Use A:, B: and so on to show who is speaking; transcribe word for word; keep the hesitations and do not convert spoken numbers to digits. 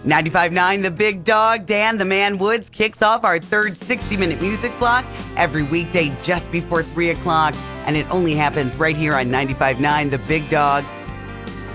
A: ninety-five point nine The Big Dog, Dan the Man Woods, kicks off our third sixty-minute music block every weekday just before three o'clock, and it only happens right here on ninety-five point nine The Big Dog.